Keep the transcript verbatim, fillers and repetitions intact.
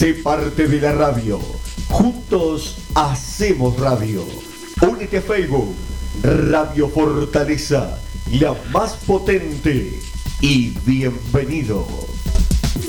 Sé parte de la radio. Juntos hacemos radio. Únete a Facebook. Radio Fortaleza, la más potente. Y bienvenidos.